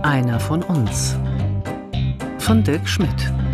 Einer von uns. Von Dirk Schmidt.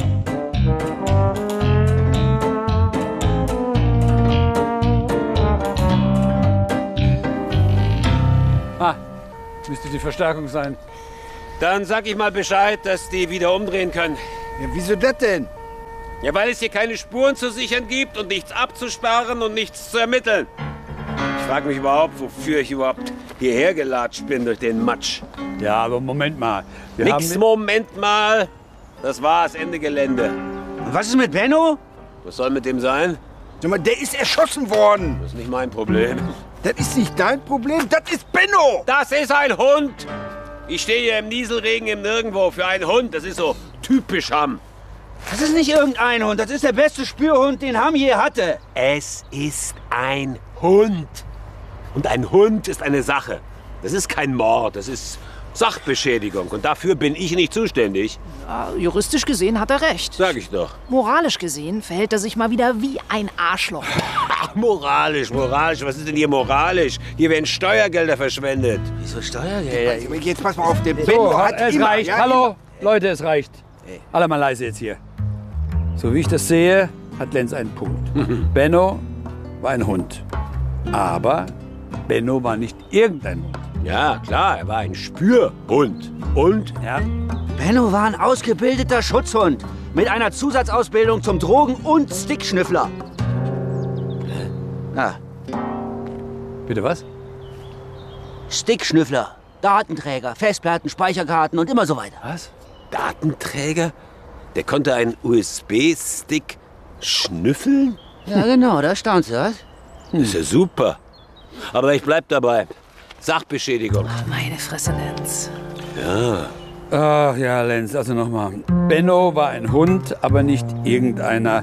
Müsste die Verstärkung sein. Dann sag ich mal Bescheid, dass die wieder umdrehen können. Ja, wieso das denn? Ja, weil es hier keine Spuren zu sichern gibt und nichts abzusperren und nichts zu ermitteln. Ich frage mich überhaupt, wofür ich überhaupt hierher gelatscht bin durch den Matsch. Ja, aber Moment mal. Nix, Moment mal. Das war's, Ende Gelände. Und was ist mit Benno? Was soll mit dem sein? Sag mal, der ist erschossen worden. Das ist nicht mein Problem. Das ist nicht dein Problem, das ist Benno. Das ist ein Hund. Ich stehe hier im Nieselregen im Nirgendwo für einen Hund. Das ist so typisch Hamm. Das ist nicht irgendein Hund, das ist der beste Spürhund, den Hamm je hatte. Es ist ein Hund. Und ein Hund ist eine Sache. Das ist kein Mord, das ist Sachbeschädigung. Und dafür bin ich nicht zuständig. Ja, juristisch gesehen hat er recht. Sag ich doch. Moralisch gesehen verhält er sich mal wieder wie ein Arschloch. Ach, moralisch. Was ist denn hier moralisch? Hier werden Steuergelder verschwendet. Wieso Steuergelder? Jetzt pass mal auf, der Benno hat es immer, reicht. ja, Hallo, Leute, es reicht. Alle mal leise jetzt hier. So wie ich das sehe, hat Lenz einen Punkt. Benno war ein Hund. Aber Benno war nicht irgendein Hund. Ja, klar, er war ein Spürhund. Und? Ja. Benno war ein ausgebildeter Schutzhund mit einer Zusatzausbildung zum Drogen- und Stickschnüffler. Ah, Bitte was? Stickschnüffler, Datenträger, Festplatten, Speicherkarten und immer so weiter. Was? Datenträger? Der konnte einen USB-Stick schnüffeln? Ja, genau, da staunst du, was? Das ist ja super. Aber ich bleib dabei. Sachbeschädigung. Meine Fresse, Lenz. Ja. Ach ja, Lenz, also nochmal. Benno war ein Hund, aber nicht irgendeiner.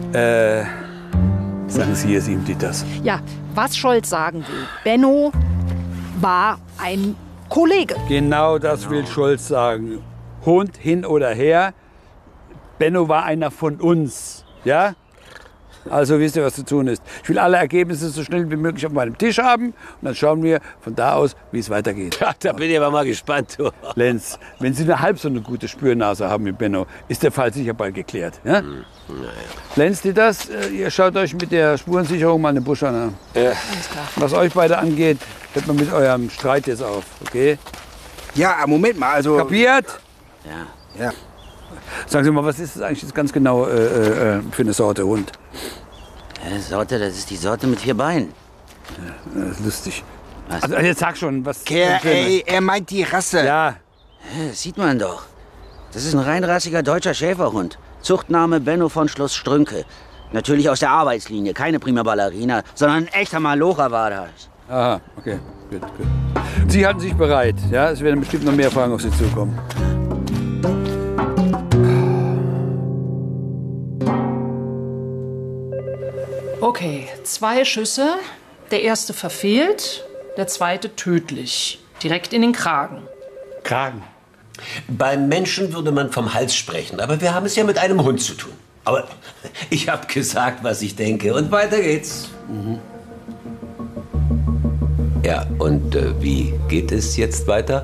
Sagen Sie es ihm, das. Ja, was Scholz sagen will. Benno war ein Kollege. Genau das will Scholz sagen. Hund hin oder her. Benno war einer von uns. Ja? Also wisst ihr, was zu tun ist. Ich will alle Ergebnisse so schnell wie möglich auf meinem Tisch haben. Und dann schauen wir von da aus, wie es weitergeht. Ja, da bin ich aber mal gespannt. Du. Lenz, wenn Sie eine halb so eine gute Spürnase haben wie Benno, ist der Fall sicher bald geklärt. Ja? Lenz, ihr schaut euch mit der Spurensicherung mal den Busch an. Ja. Alles klar. Was euch beide angeht, hört man mit eurem Streit jetzt auf, okay? Ja, Moment mal, also... Kapiert? Ja. Sagen Sie mal, was ist das eigentlich jetzt ganz genau für eine Sorte Hund? Sorte, das ist die Sorte mit 4 Beinen. Das ist lustig. Was? Also jetzt sag schon, was... Er meint die Rasse. Ja, Das sieht man doch. Das ist ein reinrassiger deutscher Schäferhund. Zuchtname Benno von Schloss Strünke. Natürlich aus der Arbeitslinie, keine prima Ballerina, sondern ein echter Malocher war das. aha, okay, gut. Sie halten sich bereit, ja? Es werden bestimmt noch mehr Fragen auf Sie zukommen. Okay, 2 Schüsse. Der erste verfehlt, der zweite tödlich. Direkt in den Kragen. Kragen. Beim Menschen würde man vom Hals sprechen, aber wir haben es ja mit einem Hund zu tun. Aber ich habe gesagt, was ich denke, und weiter geht's. Ja, und wie geht es jetzt weiter?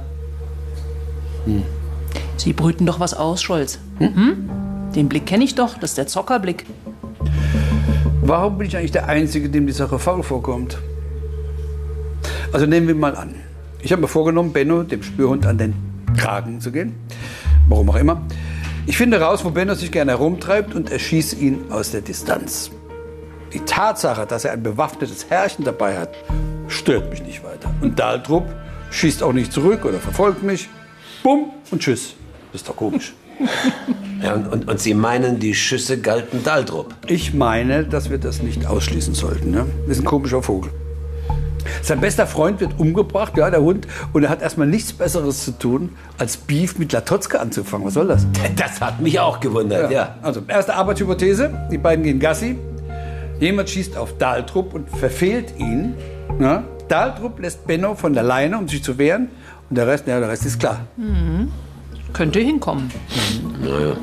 Sie brüten doch was aus, Scholz. Den Blick kenne ich doch, das ist der Zockerblick. Warum bin ich eigentlich der Einzige, dem die Sache faul vorkommt? Also nehmen wir mal an. Ich habe mir vorgenommen, Benno, dem Spürhund, an den Kragen zu gehen. Warum auch immer. Ich finde raus, wo Benno sich gerne herumtreibt und erschieße ihn aus der Distanz. Die Tatsache, dass er ein bewaffnetes Herrchen dabei hat, stört mich nicht weiter. Und Daltrup schießt auch nicht zurück oder verfolgt mich. Bumm und tschüss. Das ist doch komisch. Ja, und Sie meinen, die Schüsse galten Daldrup? Ich meine, dass wir das nicht ausschließen sollten. Ne? Das ist ein komischer Vogel. Sein bester Freund wird umgebracht, ja, der Hund. Und er hat erstmal nichts Besseres zu tun, als Beef mit Latotzka anzufangen. Was soll das? Das hat mich auch gewundert, ja. Also, erste Arbeitshypothese. Die beiden gehen Gassi. Jemand schießt auf Daltrup und verfehlt ihn. Ja? Daltrup lässt Benno von der Leine, um sich zu wehren. Und der Rest ist klar. Könnte hinkommen. Naja.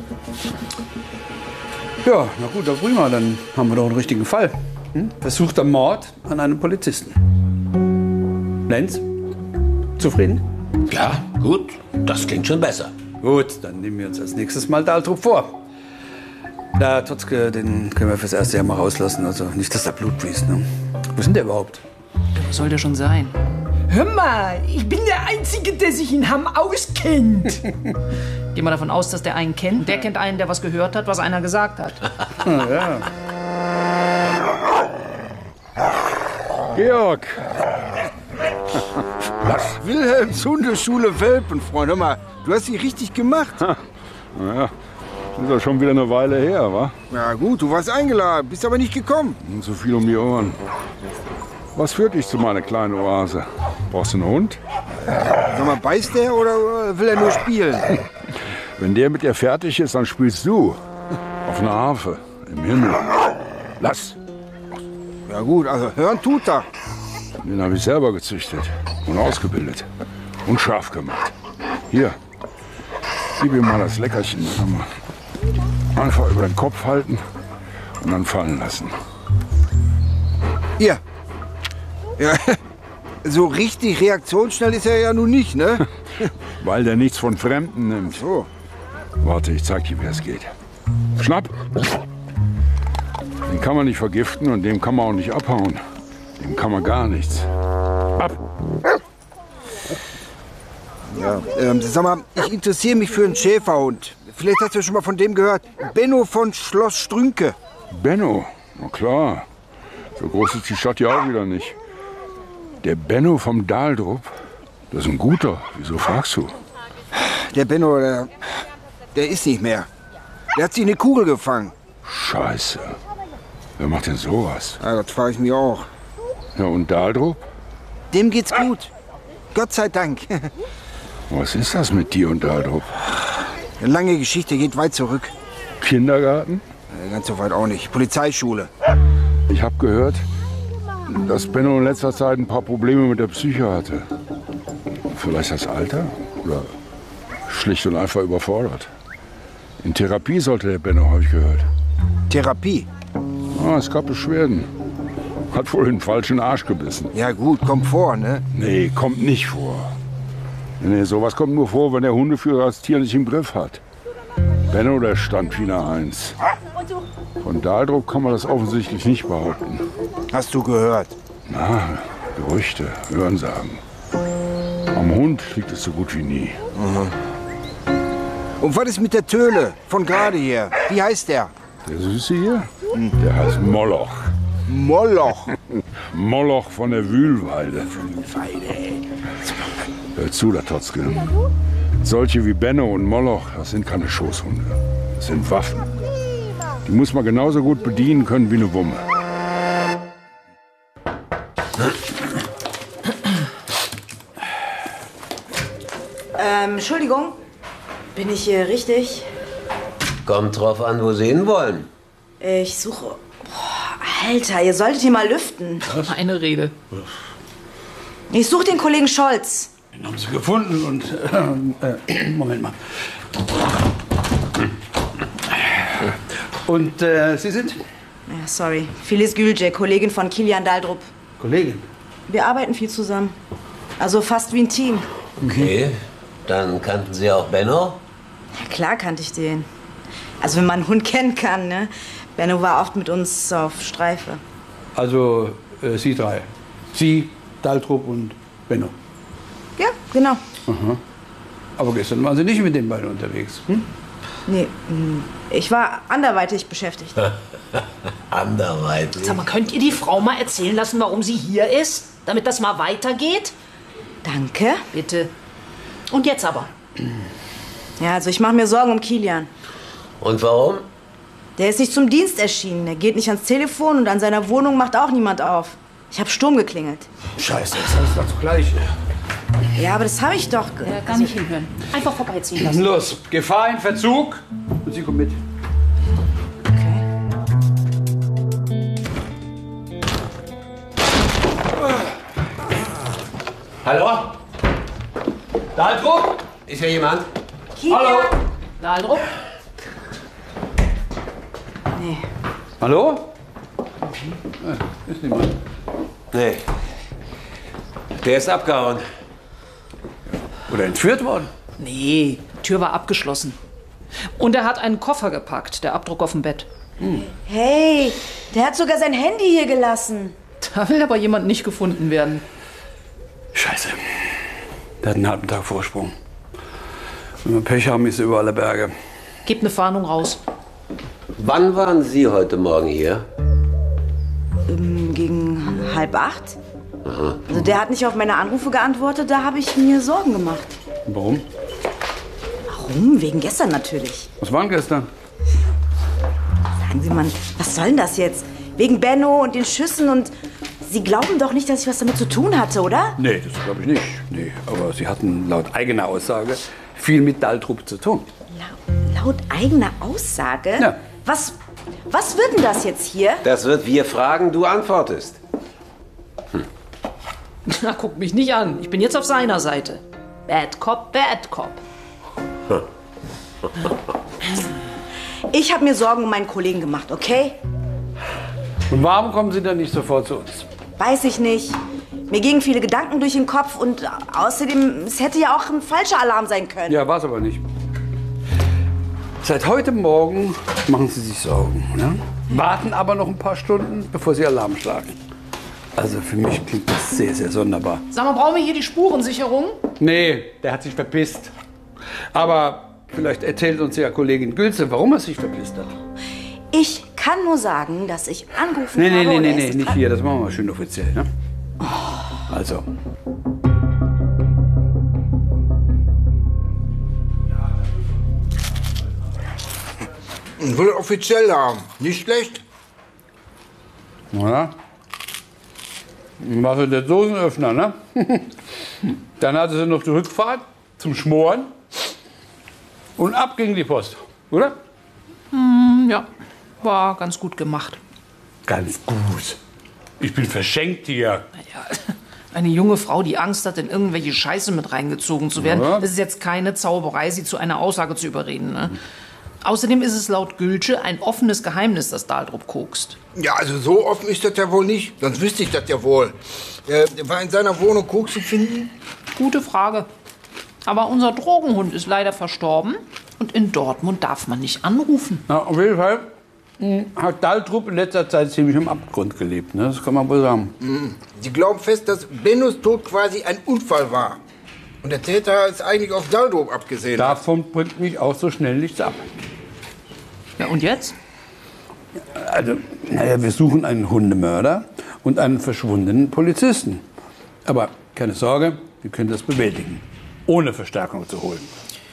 Ja, na gut, dann prima. Dann haben wir doch einen richtigen Fall. Versuchter Mord an einem Polizisten. Lenz, zufrieden? Ja, gut, das klingt schon besser. Gut, dann nehmen wir uns als nächstes mal Daltrup vor. Na, Totzke, den können wir fürs erste Jahr mal rauslassen. Also nicht, dass da Blut fließt, ne? Wo ist denn der überhaupt? Wo soll der schon sein? Hör mal, ich bin der Einzige, der sich in Hamm auskennt. Geh mal davon aus, dass der einen kennt. Der kennt einen, der was gehört hat, was einer gesagt hat. Ja. Georg! Wilhelms Hundeschule Welpenfreund. Hör mal, du hast sie richtig gemacht. Naja, das ist ja schon wieder eine Weile her, wa? Ja gut, du warst eingeladen, bist aber nicht gekommen. Und so viel um die Ohren. Was führt dich zu meiner kleinen Oase? Brauchst du einen Hund? Sag mal, beißt der oder will er nur spielen? Wenn der mit dir fertig ist, dann spielst du. Auf einer Harfe. Im Himmel. Lass. Ja gut, also hören tut er. Den habe ich selber gezüchtet und ausgebildet und scharf gemacht. Hier, gib ihm mal das Leckerchen. Einfach über den Kopf halten und dann fallen lassen. Hier. Ja, so richtig reaktionsschnell ist er ja nun nicht, ne? Weil der nichts von Fremden nimmt. So. Warte, ich zeig dir, wie es geht. Schnapp! Den kann man nicht vergiften und dem kann man auch nicht abhauen. Dem kann man gar nichts. Ab! Ja, sag mal, ich interessiere mich für einen Schäferhund. Vielleicht hast du schon mal von dem gehört. Benno von Schloss Strünke. Benno? Na klar. So groß ist die Stadt ja auch wieder nicht. Der Benno vom Daldrup? Das ist ein guter. Wieso fragst du? Der Benno, der ist nicht mehr. Der hat sich eine Kugel gefangen. Scheiße. Wer macht denn sowas? Ja, das frage ich mich auch. Ja, und Daldrup? Dem geht's gut. Gott sei Dank. Was ist das mit dir und Daldrup? Eine lange Geschichte, geht weit zurück. Kindergarten? Ganz so weit auch nicht. Polizeischule. Ich habe gehört, dass Benno in letzter Zeit ein paar Probleme mit der Psyche hatte. Vielleicht das Alter? Oder schlicht und einfach überfordert? In Therapie sollte der Benno, habe ich gehört. Therapie? Ah, es gab Beschwerden. Hat wohl den falschen Arsch gebissen. Ja gut, kommt vor, ne? Nee, kommt nicht vor. Nee, sowas kommt nur vor, wenn der Hundeführer das Tier nicht im Griff hat. Benno, der stand wie eine Eins. Von Daldrup kann man das offensichtlich nicht behaupten. Hast du gehört? Na, Gerüchte, Hörensagen. Am Hund liegt es so gut wie nie. Und was ist mit der Töle von gerade hier? Wie heißt der? Der Süße hier? Der heißt Moloch. Moloch. Moloch von der Wühlweide. Hör zu, der Totzke. Solche wie Benno und Moloch, das sind keine Schoßhunde. Das sind Waffen. Die muss man genauso gut bedienen können wie eine Wumme. Entschuldigung, bin ich hier richtig? Kommt drauf an, wo Sie hinwollen. Ich suche... Boah, Alter, ihr solltet hier mal lüften. Eine Rede. Ich suche den Kollegen Scholz. Den haben sie gefunden und... Moment mal. Und Sie sind? Ja, sorry. Filiz Gülce, Kollegin von Kilian Daldrup. Kollegin? Wir arbeiten viel zusammen. Also fast wie ein Team. Okay, dann kannten Sie auch Benno? Ja, klar kannte ich den. Also wenn man einen Hund kennen kann, ne? Benno war oft mit uns auf Streife. Also Sie drei. Sie, Daldrup und Benno. Ja, genau. Aha. Aber gestern waren Sie nicht mit den beiden unterwegs, hm? Nee, ich war anderweitig beschäftigt. Anderweitig. Sag mal, könnt ihr die Frau mal erzählen lassen, warum sie hier ist? Damit das mal weitergeht? Danke. Bitte. Und jetzt aber. Ja, also ich mache mir Sorgen um Kilian. Und warum? Der ist nicht zum Dienst erschienen. Er geht nicht ans Telefon und an seiner Wohnung macht auch niemand auf. Ich habe Sturm geklingelt. Scheiße, das ist doch gleich. Ja, aber das habe ich doch. Gar nicht hinhören. Einfach vorbeiziehen lassen. Los, Gefahr in Verzug. Und Sie kommen mit. Hallo? Daldrup? Ist hier jemand? Hallo? Daldrup? Nee. Hallo? Ist niemand. Nee. Der ist abgehauen. Oder entführt worden? Nee, die Tür war abgeschlossen. Und er hat einen Koffer gepackt, der Abdruck auf dem Bett. Hey, der hat sogar sein Handy hier gelassen. Da will aber jemand nicht gefunden werden. Scheiße. Der hat einen halben Tag Vorsprung. Wenn wir Pech haben, ist er über alle Berge. Gebt eine Fahndung raus. Wann waren Sie heute Morgen hier? Gegen 7:30. Also der hat nicht auf meine Anrufe geantwortet, da habe ich mir Sorgen gemacht. Warum? Warum? Wegen gestern natürlich. Was war denn gestern? Sagen Sie mal, was soll denn das jetzt? Wegen Benno und den Schüssen und... Sie glauben doch nicht, dass ich was damit zu tun hatte, oder? Nee, das glaube ich nicht. Nee, aber Sie hatten laut eigener Aussage viel mit Daltrup zu tun. Laut eigener Aussage? Ja. Was wird denn das jetzt hier? Das wird wir fragen, du antwortest. Na, guck mich nicht an. Ich bin jetzt auf seiner Seite. Bad Cop, Bad Cop. Ich habe mir Sorgen um meinen Kollegen gemacht, okay? Und warum kommen Sie dann nicht sofort zu uns? Weiß ich nicht. Mir gingen viele Gedanken durch den Kopf und außerdem, es hätte ja auch ein falscher Alarm sein können. Ja, war es aber nicht. Seit heute Morgen machen Sie sich Sorgen. Ne? Warten aber noch ein paar Stunden, bevor Sie Alarm schlagen. Also für mich klingt das sehr, sehr sonderbar. Sag mal, brauchen wir hier die Spurensicherung? Nee, der hat sich verpisst. Aber vielleicht erzählt uns ja Kollegin Gülze, warum er sich verpisst hat. Ich kann nur sagen, dass ich angerufen habe. Nee, nicht hier. Das machen wir mal schön offiziell. Ne? Also. Ich will offiziell haben. Nicht schlecht. Oder? Was ist der Dosenöffner, ne? Dann hatte sie noch die Rückfahrt zum Schmoren. Und ab ging die Post, oder? Ja, war ganz gut gemacht. Ganz gut. Ich bin verschenkt hier. Ja, eine junge Frau, die Angst hat, in irgendwelche Scheiße mit reingezogen zu werden. Ja. Das ist jetzt keine Zauberei, sie zu einer Aussage zu überreden. Ne? Außerdem ist es laut Gülsche ein offenes Geheimnis, dass Daltrup kokst. Ja, also so offen ist das ja wohl nicht. Sonst wüsste ich das ja wohl. War in seiner Wohnung Koks zu finden? Gute Frage. Aber unser Drogenhund ist leider verstorben und in Dortmund darf man nicht anrufen. Na, auf jeden Fall hat Daltrup in letzter Zeit ziemlich im Abgrund gelebt. Ne? Das kann man wohl sagen. Die glauben fest, dass Bennos Tod quasi ein Unfall war. Und der Täter ist eigentlich auf Daltrup abgesehen. Davon bringt mich auch so schnell nichts ab. Ja, und jetzt? Also, naja, wir suchen einen Hundemörder und einen verschwundenen Polizisten. Aber keine Sorge, wir können das bewältigen, ohne Verstärkung zu holen.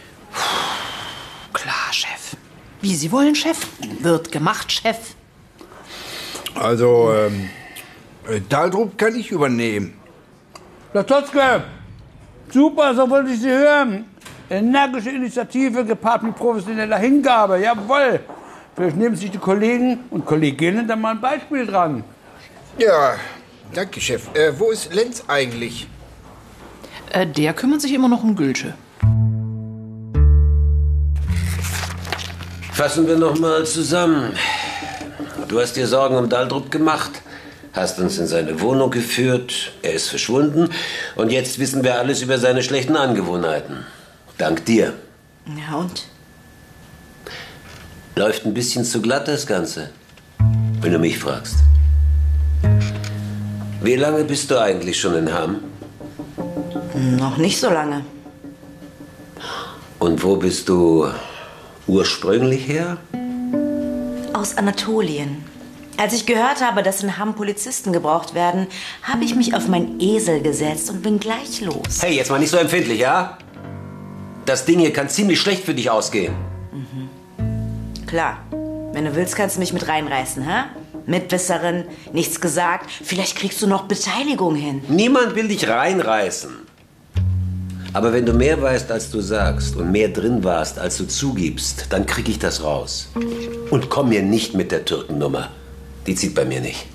Klar, Chef. Wie Sie wollen, Chef. Wird gemacht, Chef. Also, Daltrup kann ich übernehmen. Latotzke, super, so wollte ich Sie hören. Energische Initiative gepaart mit professioneller Hingabe, jawohl. Vielleicht nehmen sich die Kollegen und Kolleginnen dann mal ein Beispiel dran. Ja, danke, Chef. Wo ist Lenz eigentlich? Der kümmert sich immer noch um Gülsche. Fassen wir noch mal zusammen. Du hast dir Sorgen um Daltrup gemacht, hast uns in seine Wohnung geführt, er ist verschwunden und jetzt wissen wir alles über seine schlechten Angewohnheiten. Dank dir. Ja, und? Läuft ein bisschen zu glatt, das Ganze, wenn du mich fragst. Wie lange bist du eigentlich schon in Hamm? Noch nicht so lange. Und wo bist du ursprünglich her? Aus Anatolien. Als ich gehört habe, dass in Hamm Polizisten gebraucht werden, habe ich mich auf meinen Esel gesetzt und bin gleich los. Hey, jetzt mal nicht so empfindlich, ja? Das Ding hier kann ziemlich schlecht für dich ausgehen. Klar. Wenn du willst, kannst du mich mit reinreißen, hä? Mitwisserin, nichts gesagt. Vielleicht kriegst du noch Beteiligung hin. Niemand will dich reinreißen. Aber wenn du mehr weißt, als du sagst und mehr drin warst, als du zugibst, dann krieg ich das raus. Und komm mir nicht mit der Türkennummer. Die zieht bei mir nicht.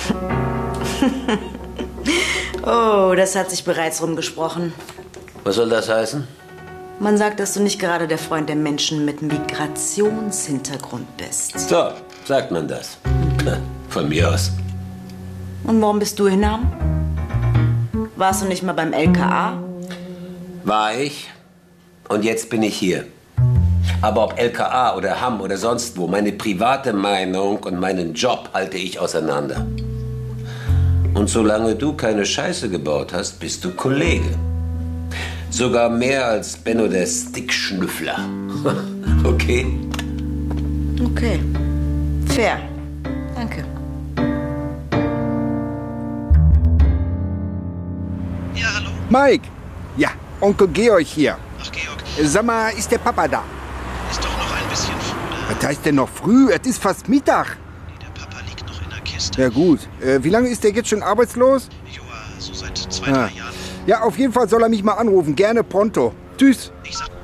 Oh, das hat sich bereits rumgesprochen. Was soll das heißen? Man sagt, dass du nicht gerade der Freund der Menschen mit Migrationshintergrund bist. So, sagt man das. Von mir aus. Und warum bist du in Hamm? Warst du nicht mal beim LKA? War ich. Und jetzt bin ich hier. Aber ob LKA oder Hamm oder sonst wo, meine private Meinung und meinen Job halte ich auseinander. Und solange du keine Scheiße gebaut hast, bist du Kollege. Sogar mehr als Benno der Stickschnüffler. Okay? Okay. Fair. Danke. Ja, hallo? Mike. Ja, Onkel Georg hier. Ach, Georg. Sag mal, ist der Papa da? Ist doch noch ein bisschen früh. Was heißt denn noch früh? Es ist fast Mittag. Nee, der Papa liegt noch in der Kiste. Ja gut. Wie lange ist der jetzt schon arbeitslos? Joa, so seit 2, 3 Jahren. Ja, auf jeden Fall soll er mich mal anrufen. Gerne pronto. Tschüss. Ich sag...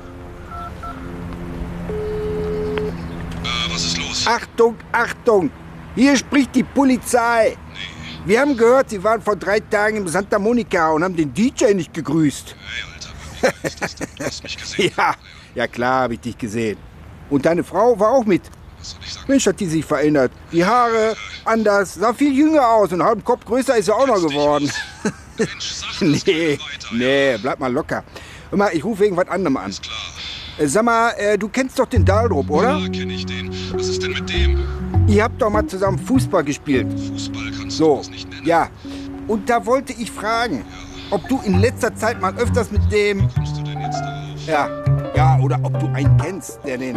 was ist los? Achtung, Achtung! Hier spricht die Polizei. Nee. Wir haben gehört, Sie waren vor 3 Tagen im Santa Monica und haben den DJ nicht gegrüßt. Hey, Alter, wie ist das denn? Du hast mich gesehen. Ja klar, habe ich dich gesehen. Und deine Frau war auch mit. Was soll ich sagen? Mensch, hat die sich verändert. Die Haare anders, sah viel jünger aus und einen halben Kopf größer ist sie auch noch geworden. Mensch, sag das weiter, Nee, bleib mal locker. Hör mal, ich rufe wegen was anderem an. Ist klar. Sag mal, du kennst doch den Daldrup, oder? Ja, kenn ich den. Was ist denn mit dem? Ihr habt doch mal zusammen Fußball gespielt. Fußball kannst du So, das nicht nennen. ja. Und da wollte ich fragen, ob du in letzter Zeit mal öfters mit dem... Wie kommst du denn jetzt darauf? Ja, oder ob du einen kennst, der den...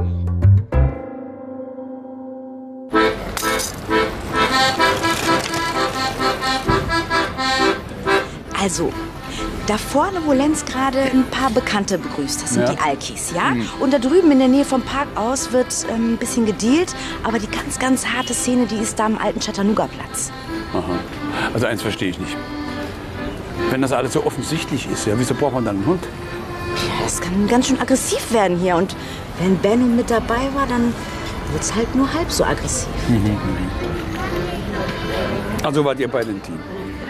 Also, da vorne, wo Lenz gerade ein paar Bekannte begrüßt, das sind die Alkis, ja? Und da drüben in der Nähe vom Park aus wird ein bisschen gedealt, aber die ganz, ganz harte Szene, die ist da am alten Chattanooga-Platz. Aha. Also eins verstehe ich nicht. Wenn das alles so offensichtlich ist, ja, wieso braucht man dann einen Hund? Ja, das kann ganz schön aggressiv werden hier. Und wenn Benno mit dabei war, dann wird's halt nur halb so aggressiv. Also wart ihr beide ein Team.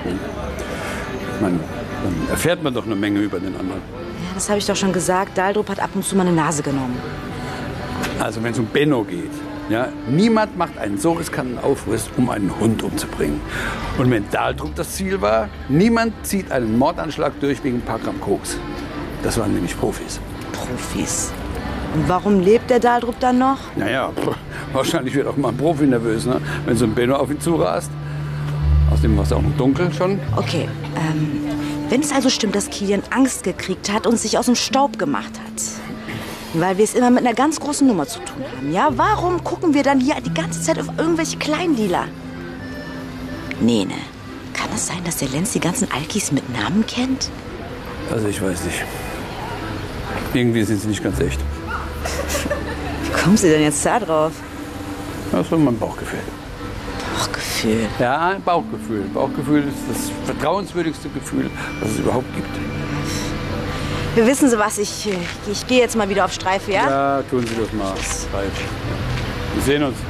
Dann erfährt man doch eine Menge über den anderen. Ja, das habe ich doch schon gesagt. Daldrup hat ab und zu mal eine Nase genommen. Also wenn es um Benno geht, ja, niemand macht einen so riskanten Aufriss, um einen Hund umzubringen. Und wenn Daldrup das Ziel war, niemand zieht einen Mordanschlag durch wegen ein paar Gramm Koks. Das waren nämlich Profis. Profis. Und warum lebt der Daldrup dann noch? Naja, wahrscheinlich wird auch mal ein Profi nervös, ne? Wenn so ein Benno auf ihn zurast. Außerdem war es auch noch dunkel schon. Okay, wenn es also stimmt, dass Kilian Angst gekriegt hat und sich aus dem Staub gemacht hat, weil wir es immer mit einer ganz großen Nummer zu tun haben, ja? Warum gucken wir dann hier die ganze Zeit auf irgendwelche Kleindealer? Nee, ne? Kann es sein, dass der Lenz die ganzen Alkis mit Namen kennt? Also ich weiß nicht. Irgendwie sind sie nicht ganz echt. Wie kommen Sie denn jetzt da drauf? Das war mein Bauchgefühl. Bauchgefühl? Ja, Bauchgefühl. Bauchgefühl ist das vertrauenswürdigste Gefühl, was es überhaupt gibt. Wir wissen Sie was, ich gehe jetzt mal wieder auf Streife, ja? Ja, tun Sie das mal. Wir sehen uns.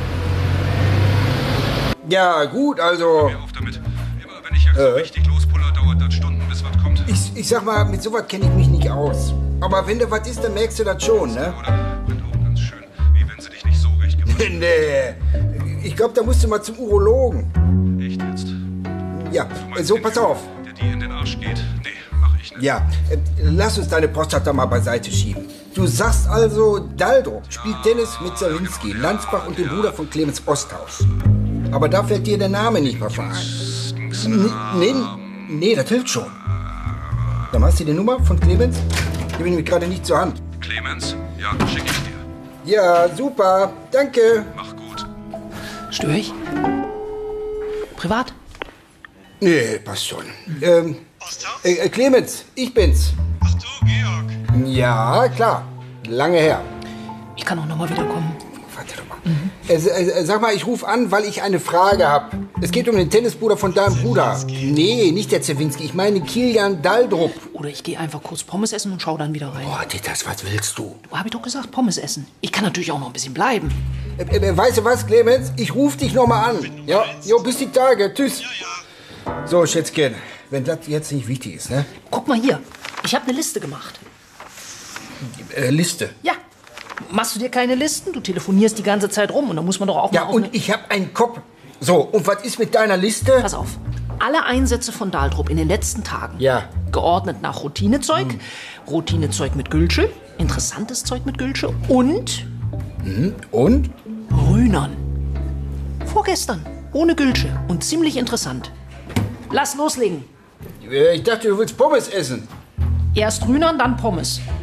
Ja, gut, also... Hör auf damit. Immer wenn ich jetzt so richtig lospuller, dauert das Stunden, bis was kommt. Ich sag mal, mit sowas kenne ich mich nicht aus. Aber wenn da was ist, dann merkst du das schon, ne? Oder? Klingt auch ganz schön. Wie wenn sie dich nicht so recht gemacht haben. Nee, ich glaube, da musst du mal zum Urologen. Echt jetzt? Ja, so, pass auf. Der dir in den Arsch geht? Nee, mach ich nicht. Ja, lass uns deine Prostata mal beiseite schieben. Du sagst also, Daldrup spielt Tennis mit Zawinski, Landsbach und dem Bruder von Clemens Osthaus. Aber da fällt dir der Name nicht mehr ein. Nee, das hilft schon. Dann hast du die Nummer von Clemens? Die bin nämlich gerade nicht zur Hand. Clemens? Ja, schick ich dir. Ja, super. Danke. Mach gut. Störe ich? Privat? Nee, passt schon. Clemens, ich bin's. Ach du, Georg. Ja, klar. Lange her. Ich kann auch noch mal wiederkommen. Warte doch mal. Sag mal, ich rufe an, weil ich eine Frage habe. Es geht um den Tennisbruder von deinem Bruder. Nee, nicht der Zawinski. Ich meine Kilian Daldrup. Oder ich gehe einfach kurz Pommes essen und schau dann wieder rein. Boah, Titas, was willst du? Hab ich doch gesagt, Pommes essen. Ich kann natürlich auch noch ein bisschen bleiben. Weißt du was, Clemens? Ich rufe dich noch mal an. Ja, jo, bis die Tage. Tschüss. So, Schätzchen, wenn das jetzt nicht wichtig ist, ne? Guck mal hier. Ich habe eine Liste gemacht. Liste? Ja. Machst du dir keine Listen? Du telefonierst die ganze Zeit rum und da muss man doch auch mal... Ja, und ich habe einen Kopf. So, und was ist mit deiner Liste? Pass auf. Alle Einsätze von Daldrup in den letzten Tagen. Ja. Geordnet nach Routinezeug. Routinezeug mit Gülsche. Interessantes Zeug mit Gülsche. Und Und? Rühnern. Vorgestern. Ohne Gülsche. Und ziemlich interessant. Lass loslegen. Ich dachte, du willst Pommes essen. Erst Rühnern, dann Pommes.